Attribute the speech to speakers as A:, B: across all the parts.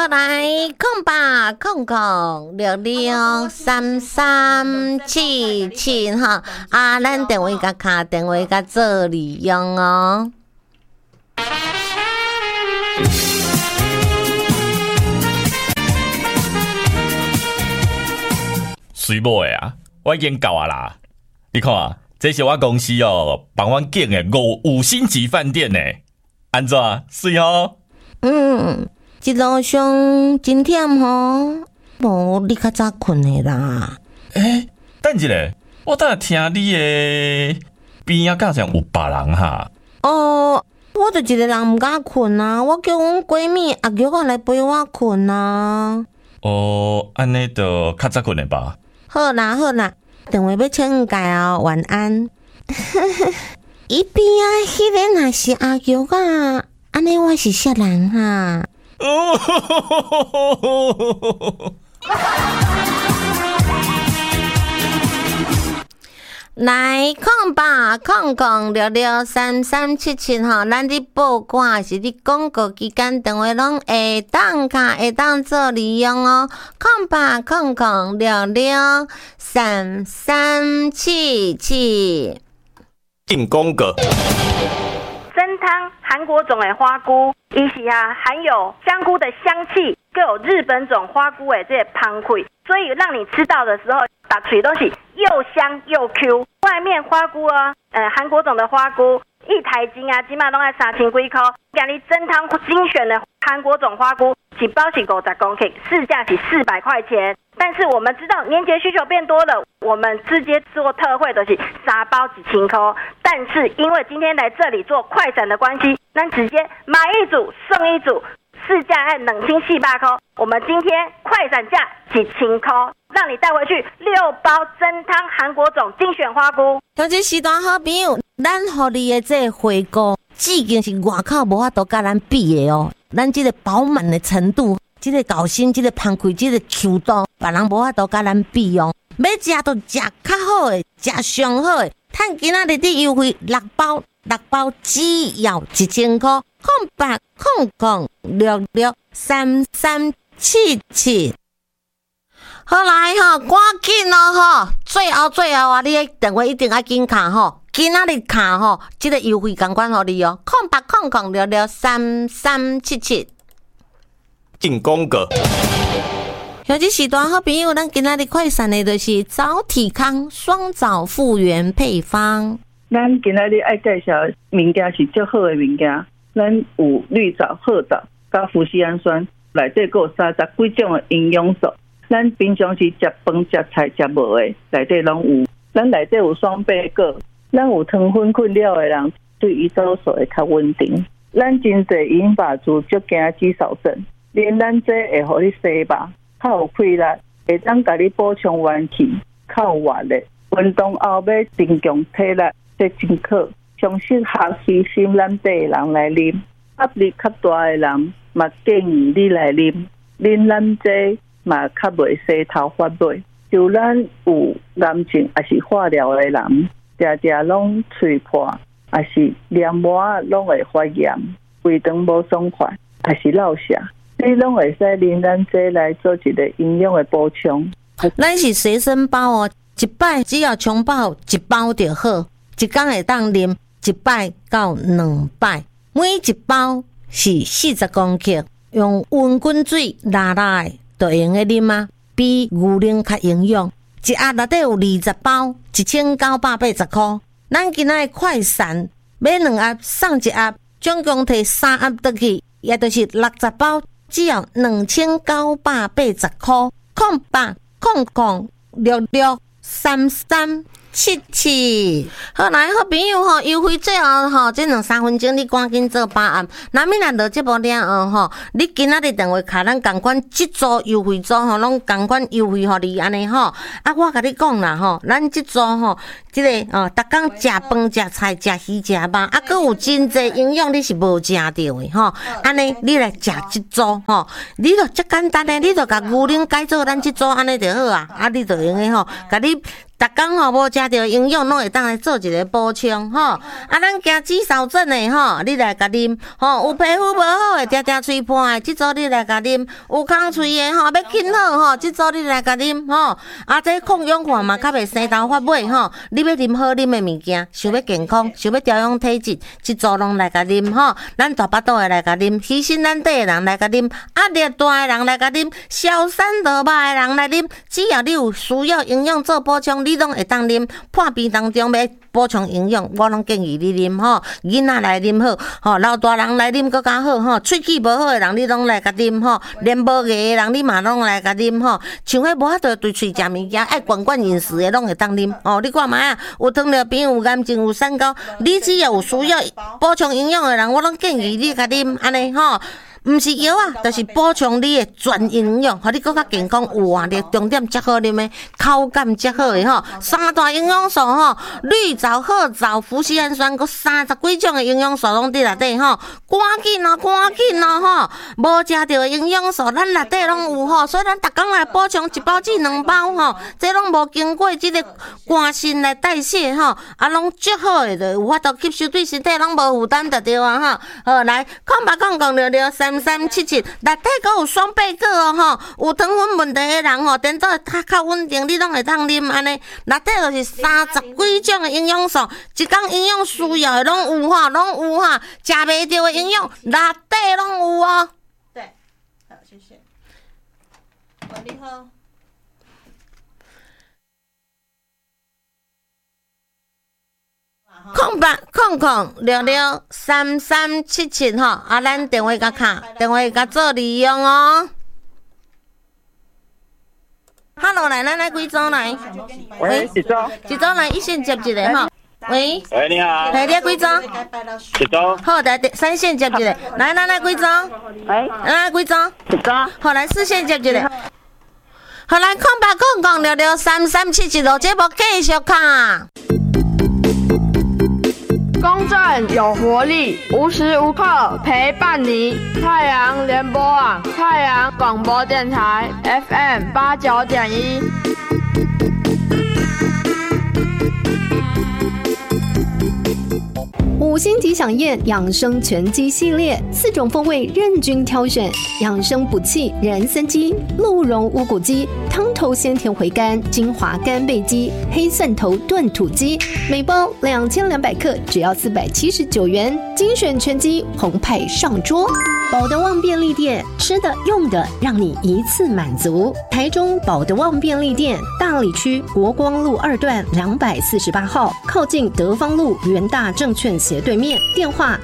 A: 来080663377哈，咱电话甲卡电话甲做利用哦。
B: 水某的啊，我已经到啊啦。你看啊，这是我公司哦，帮阮建的5星级饭店呢。安怎水哦？
A: 一路上真忝吼，无你较早困的啦。
B: 等一下，我等下听你的边仔敢像有别人哈。
A: 我就一个人毋敢困啊，我叫阮闺蜜阿玉来陪我困啊。
B: 安尼就较早困的吧。
A: 好啦，电话要请假哦，晚安。伊边啊，迄个若是阿玉啊，安尼我是啥人哈？来080663377吼，咱你报挂是你广告期间电话拢会当做利用哦。080663377。
B: 进广告。
C: 蒸汤韩国种的花菇，伊是含有香菇的香气，更有日本种花菇的这个香气，所以让你吃到的时候，打嘴都是又香又 Q。外面花菇韩国种的花菇一台斤啊，起码都要3000几块。今日蒸汤精选的韩国种花菇，一包是50公克，市价是400块钱。但是我们知道年节需求变多了，我们直接做特惠都是3包1000块。但是因为今天来这里做快闪的关系，咱直接买一组送一组，市价按2400块。我们今天快闪价1000块，让你带回去6包蒸汤韩国种精选花菇。
A: 像这时段好朋友，咱互你的这个花菇，已经是外口无法度甲咱比的哦。咱这个饱满的程度，这个咬心，这个香气，这个 Q 度，别人无法度甲咱比哦。要食就食较好的，食上好的。趁今仔日的优惠6包只要1000块，080663377。好来吼，赶紧哦吼，最后啊，你的电话一定要紧卡吼，今仔日卡吼，这个优惠同款互你哦，080663377。
B: 进广告。
A: 像这时段好朋友，咱今仔日快闪的就是早体康双枣复原配方。
D: 咱今仔日爱介绍物件是足好的物件，咱有绿藻、褐藻、加脯酰氨酸，内底还有30几种的营养素。咱平常时食饭、食菜、食无的，内底拢有。咱内底有双倍果，咱有糖分困扰的人，对胰岛素会较稳定。咱真侪银发族足惊肌少症，连咱这会互你洗吧，较有气力，会当甲你补充元气，较有活力。运动后要增强体力，这真好，上适合虚心懒惰的人来啉。压力较大的人嘛建议你来啉，啉咱这嘛较袂洗头发尾。就咱有癌症还是化疗的人，常常拢嘴破，还是黏膜拢会发炎，胃肠无爽快，还是落下，你拢会使啉咱这来做一个营养的补充。
A: 咱是随身包哦，一摆只要冲泡1包就好，一天会当啉1摆到2摆，每一包是40公克，用温滚水拉的就会用个啉啊，比牛奶较营养。一盒内底有20包，1980块。咱今仔快闪买2盒送1盒，总共摕3盒倒去，也就是60包，只要2980块。080663377。好来，好朋友吼，优惠最后吼，这2-3分钟你赶紧做把握。那么若落节目了吼，你今仔日电话卡咱同款这组优惠组吼，拢同款优惠互你安尼吼。啊，我甲你讲啦吼，咱这组吼，这个逐工食饭、食菜、食鱼、食肉，啊，佫有真济营养你是无食到的吼。安尼你来食这组吼，你就足简单的，你就甲牛奶改做咱这组安尼就好啊。啊，你就用的吼，甲你逐工吼无食到营养，拢会当来做一个补充吼。啊，咱惊肌少症的吼，你来甲啉吼。有皮肤无好的，嗲嗲喙破的，即组你来甲啉。有空喙的吼，要紧好吼，即组你来甲啉吼。啊，这抗氧化嘛，较袂生头发尾吼。你要啉好啉的物件，想要健康，想要调养体质，即组拢来甲啉吼。咱大巴肚的来甲啉，牺牲咱底的人来甲啉，压力大的人来甲啉，消散落肉的人来啉。只要你有需要营养做补充，你拢会当啉。破病当中要补充营养，我拢建议你啉吼。囡仔来啉好，吼老大人来啉更加好吼。喙齿无好的人，你拢来甲啉吼。连无牙的人，你嘛拢来甲啉吼。像迄无法度对喙食物件，爱管管饮食的，拢会当啉哦。你看卖啊，有糖尿病、有癌症、有三高，你只要有需要补充营养的人，我拢建议你甲啉安尼吼。毋是药啊，就是补充你的全营养，互你更加健康有活力。重点则好啉的，口感则好的吼。三大营养素吼，绿藻、褐藻、麩酰氨酸，佮30几种的营养素拢伫内底吼。赶紧哦，赶紧哦吼！无食到的营养素，咱内底拢有吼，所以咱逐工来补充1包至2包吼。这拢无经过即个肝肾来代谢吼，啊，拢足好的，就有法度吸收，对身体拢无负担就对啊吼。好，来，0800663377，内底佮有双倍果哦吼，有糖分问题的人吼，电脑较稳定，你拢会当啉安尼。内底就是30几种的营养素，一工营养需要的拢有吼，拢有哈，食袂到的营养内底拢有哦。
E: 对，好，谢谢。你好。
A: 0800663377吼，啊，咱电话甲卡，电话甲做利用哦。Hello， 来，咱来几组来？
F: 喂，几组？
A: 一组来，一线接一个吼。喂，
F: 喂，你好。
A: 来，你几组？
F: 一组。
A: 好，来3线接一个。来，咱来几组？
C: 喂，
A: 来几组？
C: 一组。
A: 好，来4线接一个。好，来0800663377节目继续卡。
G: 公正有活力，无时无刻陪伴你。太阳联播网，太阳广播电台 FM 89.1。
H: 5星级享宴养生全鸡系列，4种风味任君挑选，养生补气人参鸡、鹿茸乌骨鸡、汤头鲜甜回甘金华干贝鸡、黑蒜头炖土鸡，每包2200克，只要479元，精选全鸡澎湃上桌。保德旺便利店，吃的用的让你一次满足。台中保德旺便利店，大里区国光路2段248号，靠近德芳路元大证券斜对面，电话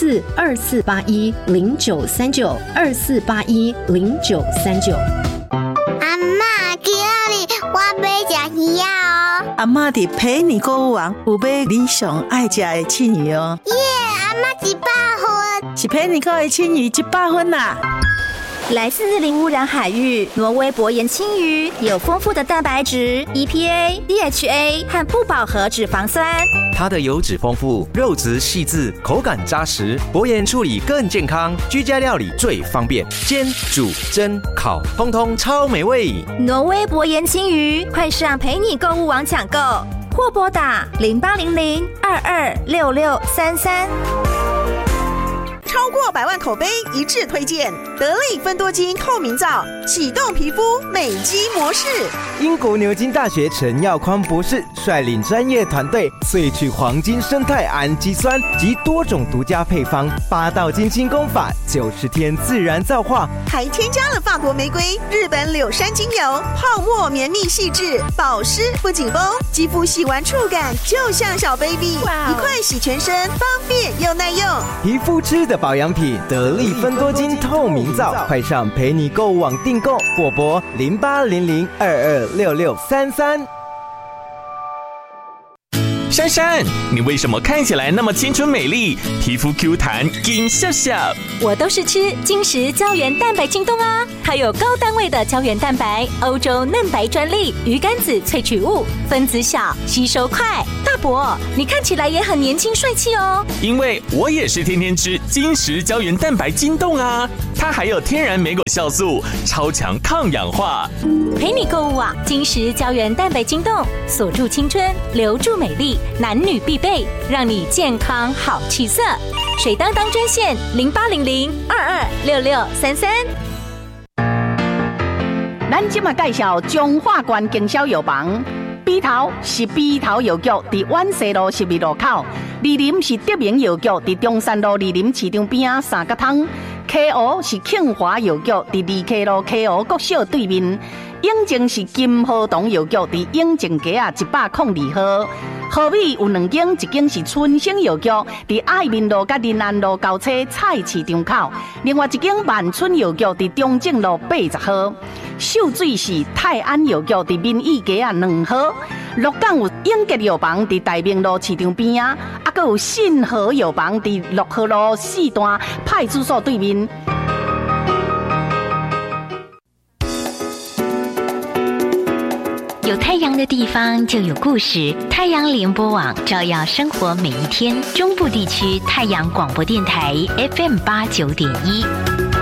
H: 042481093924810939。
I: 阿嬷，今日我要吃鱼哦。
J: 阿嬷伫陪你购物网有买你上爱吃的青鱼哦。
I: 耶，阿嬷100分，
J: 是陪你购的青鱼100分啦。
K: 来自零污染海域，挪威薄盐青鱼有丰富的蛋白质、EPA、DHA 和不饱和脂肪酸。
L: 它的油脂丰富，肉质细致，口感扎实，薄盐处理更健康，居家料理最方便，煎、煮、蒸、烤，通通超美味。
K: 挪威薄盐青鱼，快上陪你购物网抢购，或拨打0800-226633。
M: 超过100万口碑一致推荐，得力芬多精透明皂，启动皮肤美肌模式。
N: 英国牛津大学陈耀匡博士率领专业团队萃取黄金生态氨基酸及多种独家配方，8道金清功法，90天自然皂化，
M: 还添加了法国玫瑰、日本柳杉精油，泡沫绵密细致，保湿不紧绷，肌肤洗完触感就像小 baby， 一块洗全身，方便又耐用。
N: 皮肤吃的保养品，得力芬多精透明皂，快上陪你购物网订购，或拨0800226633。
O: 珊珊，你为什么看起来那么青春美丽，皮肤 Q 弹金笑笑？
P: 我都是吃金石胶原蛋白清冻啊，它有高单位的胶原蛋白，欧洲嫩白专利，鱼肝子萃取物，分子小，吸收快，大大伯，你看起来也很年轻帅气哦。
O: 因为我也是天天吃金石胶原蛋白筋冻啊，它还有天然莓果酵素，超强抗氧化。
P: 陪你购物啊，金石胶原蛋白筋冻，锁住青春，留住美丽，男女必备，让你健康好气色。水当当专线0800226633。
Q: 咱今嘛介绍中华关经销药房。B 头是 B 头药局，伫万西路12路口；二林是德明药局，伫中山路二林市场边啊3角汤。KO 是庆华药局，伫2K路 KO 国小对面。永靖是金河东药局，伫永靖街啊102号。河尾有2间，一间是春生药局，伫爱民路甲仁安路交叉菜市场口；另外一间万春药局伫中正路80号。秀水是泰安药局伫民意街啊2号。鹿港有永吉药房伫大明路市场边啊，还有信和药房伫6号路4段派出所对面。
R: 有太阳的地方就有故事，太阳联播网照耀生活每一天。中部地区太阳广播电台 FM 89.1。